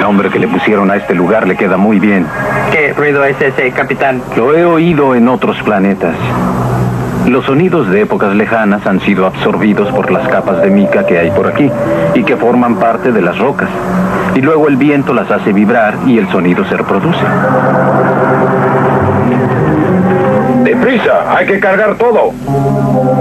nombre que le pusieron a este lugar le queda muy bien. ¿Qué ruido es ese, capitán? Lo he oído en otros planetas. Los sonidos de épocas lejanas han sido absorbidos por las capas de mica que hay por aquí y que forman parte de las rocas. Y luego el viento las hace vibrar y el sonido se reproduce. ¡Deprisa! ¡Hay que cargar todo!